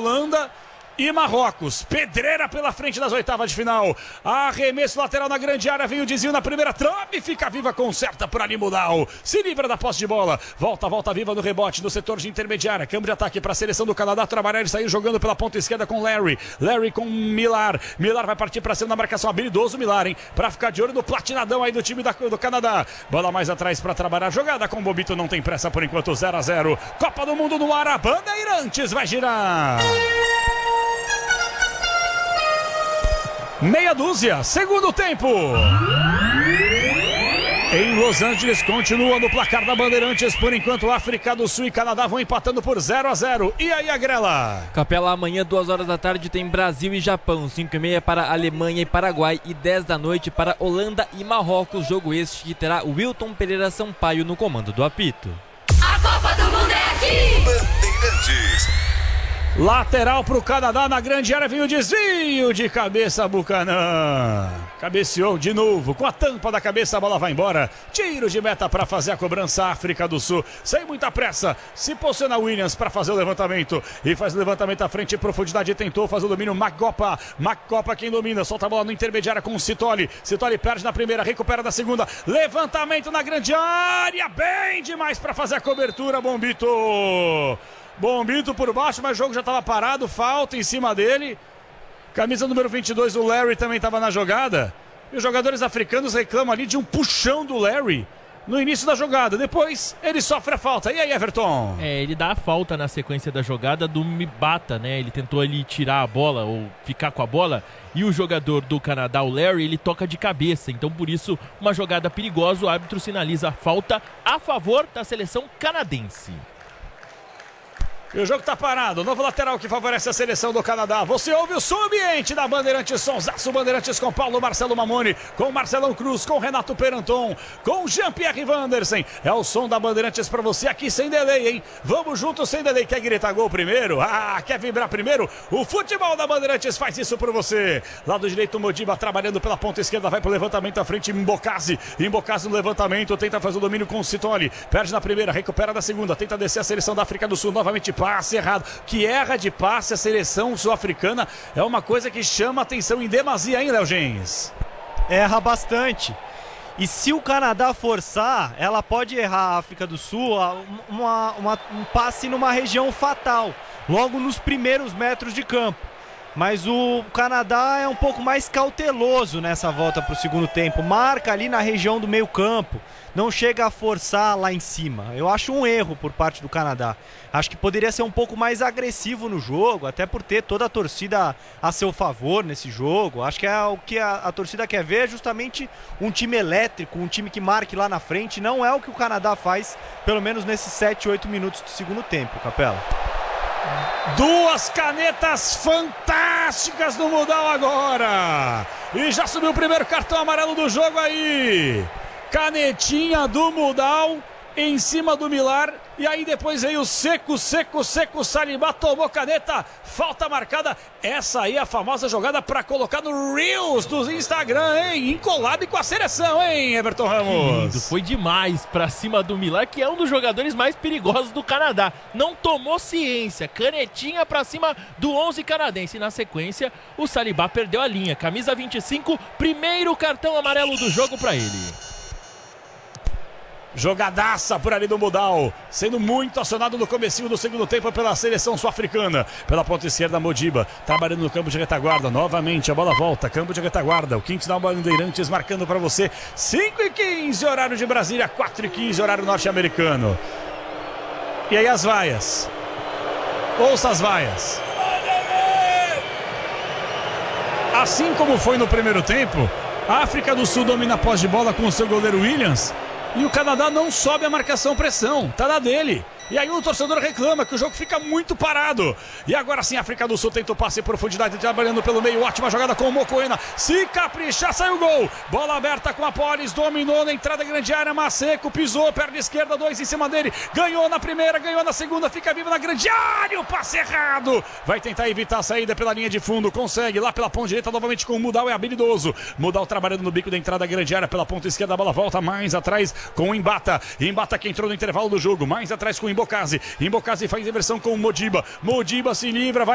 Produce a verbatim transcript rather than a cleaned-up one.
Holanda e Marrocos. Pedreira pela frente das oitavas de final. Arremesso lateral na grande área. Vem o desvio na primeira trave. Fica viva, conserta por ali Mudal. Se livra da posse de bola. Volta, volta viva no rebote no setor de intermediária. Câmbio de ataque para a seleção do Canadá. Trabalhar e sair jogando pela ponta esquerda com Larry. Larry com Millar. Millar vai partir para cima na marcação. Habilidoso Millar, hein? Para ficar de olho no platinadão aí do time da, do Canadá. Bola mais atrás para trabalhar. Jogada com o Bobito. Não tem pressa por enquanto. zero a zero. Copa do Mundo no ar. A Bandeirantes vai girar. Meia dúzia, segundo tempo. Em Los Angeles, continua no placar da Bandeirantes. Por enquanto, África do Sul e Canadá vão empatando por zero a zero. E aí, Agrela? Capela, amanhã, duas horas da tarde, tem Brasil e Japão. cinco e meia para Alemanha e Paraguai. E dez da noite para Holanda e Marrocos. Jogo este que terá Wilton Pereira Sampaio no comando do apito. A Copa do Mundo é aqui! Bandeirantes. Lateral para o Canadá, na grande área vem o desvio de cabeça, Buchanan. Cabeceou de novo, com a tampa da cabeça a bola vai embora. Tiro de meta para fazer a cobrança, África do Sul. Sem muita pressa, se posiciona Williams para fazer o levantamento. E faz o levantamento à frente em profundidade, tentou fazer o domínio, Magopa. Magopa quem domina, solta a bola no intermediário com o Citoli. Citoli perde na primeira, recupera na segunda. Levantamento na grande área, bem demais para fazer a cobertura, Bombito. Bombito por baixo, mas o jogo já estava parado, falta em cima dele. Camisa número vinte e dois, o Larry também estava na jogada. E os jogadores africanos reclamam ali de um puxão do Larry no início da jogada. Depois ele sofre a falta. E aí, Everton? É, ele dá a falta na sequência da jogada do Mbata, né? Ele tentou ali tirar a bola ou ficar com a bola. E o jogador do Canadá, o Larry, ele toca de cabeça. Então, por isso, uma jogada perigosa. O árbitro sinaliza a falta a favor da seleção canadense. E o jogo tá parado, novo lateral que favorece a seleção do Canadá. Você ouve o som ambiente da Bandeirantes, Sonsaço Bandeirantes com Paulo Marcelo Mamoni, com Marcelão Cruz, com Renato Peranton, com Jean-Pierre Vandersen. É o som da Bandeirantes pra você aqui sem delay, hein? Vamos juntos sem delay. Quer gritar gol primeiro? Ah, quer vibrar primeiro? O futebol da Bandeirantes faz isso por você. Lado direito, Modiba trabalhando pela ponta esquerda, vai pro levantamento à frente, Mbokasi. Mbokasi no levantamento, tenta fazer o domínio com o Citoli. Perde na primeira, recupera na segunda, tenta descer a seleção da África do Sul, novamente passe errado, que erra de passe a seleção sul-africana é uma coisa que chama atenção em demasia, hein, Léo Gens? Erra bastante. E se o Canadá forçar, ela pode errar a África do Sul uma, uma, um passe numa região fatal, logo nos primeiros metros de campo. Mas o Canadá é um pouco mais cauteloso nessa volta para o segundo tempo. Marca ali na região do meio campo. Não chega a forçar lá em cima. Eu acho um erro por parte do Canadá. Acho que poderia ser um pouco mais agressivo no jogo, até por ter toda a torcida a seu favor nesse jogo. Acho que é o que a, a torcida quer ver, é justamente um time elétrico, um time que marque lá na frente. Não é o que o Canadá faz, pelo menos nesses sete, oito minutos do segundo tempo, Capela. Duas canetas fantásticas no Mudal agora. E já subiu o primeiro cartão amarelo do jogo aí. Canetinha do Mudal em cima do Millar. E aí depois veio o seco, seco, seco. Salibá tomou caneta. Falta marcada. Essa aí é a famosa jogada para colocar no Reels do Instagram, hein? Em collab com a seleção, hein, Everton Ramos? Lindo, foi demais pra cima do Millar, que é um dos jogadores mais perigosos do Canadá. Não tomou ciência. Canetinha pra cima do onze canadense. E na sequência, o Salibá perdeu a linha. Camisa vinte e cinco, primeiro cartão amarelo do jogo pra ele. Jogadaça por ali do Mudal, sendo muito acionado no comecinho do segundo tempo pela seleção sul-africana. Pela ponta esquerda, Modiba, trabalhando no campo de retaguarda. Novamente, a bola volta, campo de retaguarda. O Kings da Bandeirantes marcando para você. cinco e quinze, horário de Brasília, quatro e quinze, horário norte-americano. E aí as vaias. Ouça as vaias. Assim como foi no primeiro tempo, a África do Sul domina a posse de bola com o seu goleiro Williams. E o Canadá não sobe a marcação-pressão, tá na dele. E aí o torcedor reclama que o jogo fica muito parado. E agora sim a África do Sul tenta o passe em profundidade, trabalhando pelo meio. Ótima jogada com o Mokoena. Se caprichar, saiu o gol. Bola aberta com a Polis, dominou na entrada da grande área. Maceco pisou, perna esquerda, dois em cima dele. Ganhou na primeira, ganhou na segunda, fica vivo na grande área. O passe errado. Vai tentar evitar a saída pela linha de fundo. Consegue lá pela ponta direita, novamente com o Mudal, é habilidoso. Mudal trabalhando no bico da entrada da grande área pela ponta esquerda. A bola volta mais atrás com o Mbata. Mbata que entrou no intervalo do jogo. Mais atrás com o Mbokasi. Mbokasi faz inversão com o Modiba. Modiba se livra, vai